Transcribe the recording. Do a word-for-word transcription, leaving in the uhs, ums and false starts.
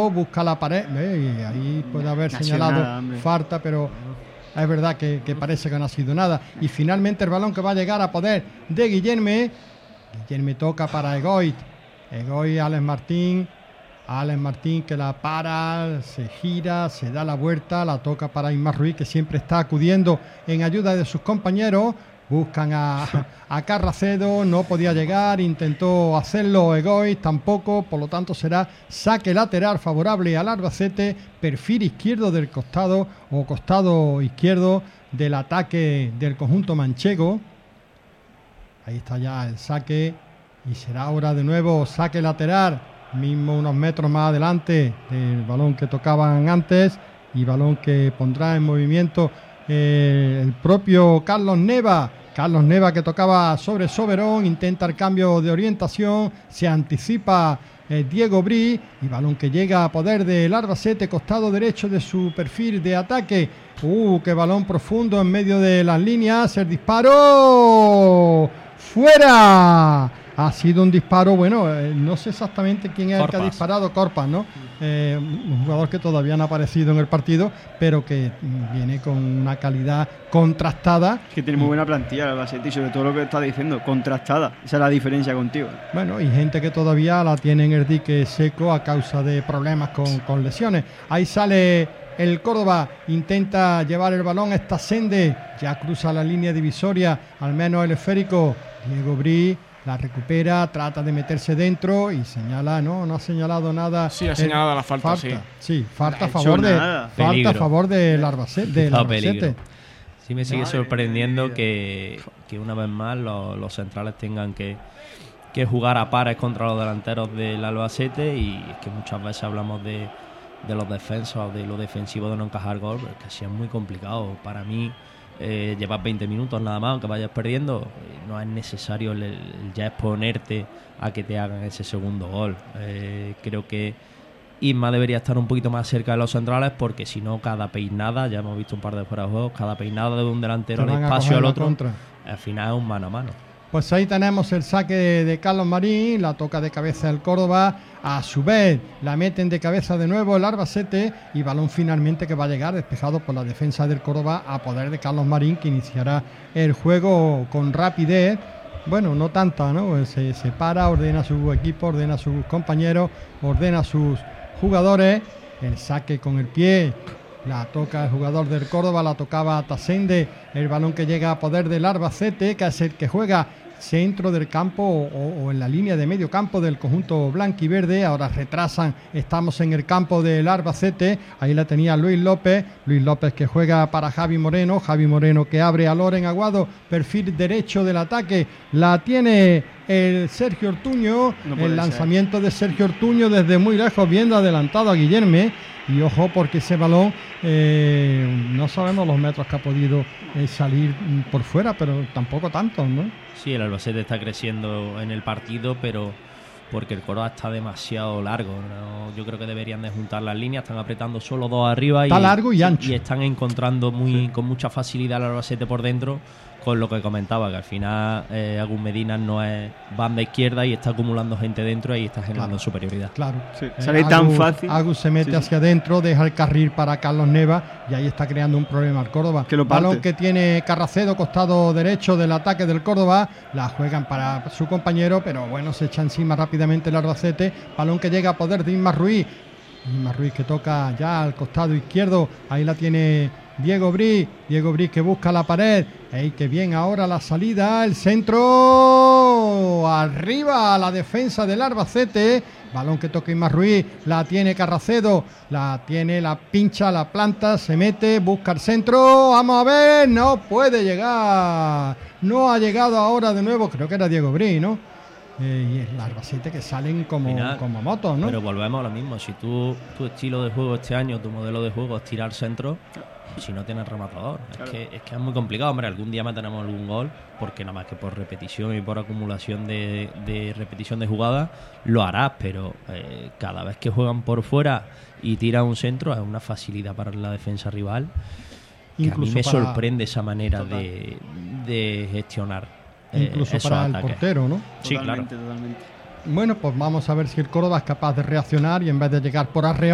Carrascedo, busca la pared, eh, ahí puede haber no señalado nada, falta, pero es verdad que, que parece que no ha sido nada. Y finalmente el balón que va a llegar a poder de Guillerme. Guillerme toca para Egoit. Egoit, Alex Martín. Alex Martín que la para, se gira, se da la vuelta, la toca para Ismael Ruiz, que siempre está acudiendo en ayuda de sus compañeros. Buscan a, a Carracedo, no podía llegar, intentó hacerlo Egois, tampoco, por lo tanto será saque lateral favorable al Albacete, perfil izquierdo del costado o costado izquierdo del ataque del conjunto manchego. Ahí está ya el saque y será ahora de nuevo saque lateral, mismo unos metros más adelante del balón que tocaban antes y balón que pondrá en movimiento Eh, el propio Carlos Neva. Carlos Neva que tocaba sobre Soberón, intenta el cambio de orientación, se anticipa eh, Diego Brí y balón que llega a poder del Albacete, costado derecho de su perfil de ataque. Uh, qué balón profundo en medio de las líneas, el disparo fuera. Ha sido un disparo, bueno, eh, no sé exactamente quién es Corpas. El que ha disparado, Corpas, ¿no? Eh, un jugador que todavía no ha aparecido en el partido, pero que viene con una calidad contrastada. Es que tiene muy buena plantilla el Albacete y sobre todo lo que está diciendo, contrastada. Esa es la diferencia contigo. Bueno, y gente que todavía la tiene en el dique seco a causa de problemas con, con lesiones. Ahí sale el Córdoba, intenta llevar el balón, está Sende, ya cruza la línea divisoria, al menos el esférico. Diego Brí la recupera, trata de meterse dentro y señala, no, no ha señalado nada. Sí, ha señalado la falta, falta, sí. Sí, falta a favor de falta a favor del Albacete. Del Albacete. Sí, me sigue sorprendiendo que, que una vez más los, los centrales tengan que, que jugar a pares contra los delanteros del Albacete, y es que muchas veces hablamos de, de los defensas o de lo defensivo de no encajar gol, pero es que así es muy complicado. Para mí, Eh, llevas veinte minutos nada más, aunque vayas perdiendo, eh, no es necesario el, el ya exponerte a que te hagan ese segundo gol. Eh, creo que Isma debería estar un poquito más cerca de los centrales, porque si no, cada peinada, ya hemos visto un par de fuera de juego, cada peinada de un delantero en espacio al otro, contra. Al final es un mano a mano. Pues ahí tenemos el saque de, de Carlos Marín, la toca de cabeza el Córdoba, a su vez la meten de cabeza de nuevo el Albacete y balón finalmente que va a llegar despejado por la defensa del Córdoba a poder de Carlos Marín, que iniciará el juego con rapidez. Bueno, no tanta, ¿no? Se, se para, ordena a su equipo, ordena a sus compañeros, ordena a sus jugadores, el saque con el pie. La toca el jugador del Córdoba, la tocaba Tasende, el balón que llega a poder del Albacete, que es el que juega centro del campo o, o en la línea de medio campo del conjunto blanquiverde. Ahora retrasan, estamos en el campo del Albacete, ahí la tenía Luis López, Luis López que juega para Javi Moreno, Javi Moreno que abre a Loren Aguado, perfil derecho del ataque, la tiene el Sergio Ortuño, no el lanzamiento ser. de Sergio Ortuño desde muy lejos, viendo adelantado a Guillerme. Y ojo, porque ese balón eh, no sabemos los metros que ha podido eh, salir por fuera, pero tampoco tanto, ¿no? Sí, el Albacete está creciendo en el partido, pero porque el Córdoba está demasiado largo, ¿no? Yo creo que deberían de juntar las líneas, están apretando solo dos arriba. Está y, largo y ancho. Y están encontrando muy sí. con mucha facilidad al Albacete por dentro, con lo que comentaba, que al final eh, Agus Medina no es banda izquierda y está acumulando gente dentro y está generando claro, superioridad. Claro, sí, sale eh, tan Agus, fácil. Agus se mete sí, hacia adentro, deja el carril para Carlos Neva y ahí está creando un problema al Córdoba. Que lo balón que tiene Carracedo, costado derecho del ataque del Córdoba, la juegan para su compañero, pero bueno, se echa encima rápidamente el Albacete. Balón que llega a poder de Isma Ruiz. Isma Ruiz que toca ya al costado izquierdo, ahí la tiene Diego Brí, Diego Brí que busca la pared. ¡Ey, qué bien! Ahora la salida, el centro, arriba la defensa del Albacete. Balón que toca Isma Ruiz, la tiene Carracedo, la tiene, la pincha, la planta, se mete, busca el centro. Vamos a ver, no puede llegar. No ha llegado ahora de nuevo, creo que era Diego Brí, ¿no? Eh, y el Albacete que salen como, Final, como motos, ¿no? Pero volvemos a lo mismo. Si tú, tu estilo de juego este año, tu modelo de juego es tirar centro, si no tienes rematador, claro. es, que, es que es muy complicado. Hombre, algún día meteremos algún gol, porque nada más que por repetición y por acumulación de, de repetición de jugadas lo harás, pero eh, cada vez que juegan por fuera y tiran un centro es una facilidad para la defensa rival. Que a mí me para... sorprende esa manera de, de gestionar. Incluso eh, para el ataques. portero, ¿no? Sí, totalmente, claro. Totalmente. Bueno, pues vamos a ver si el Córdoba es capaz de reaccionar y en vez de llegar por arreo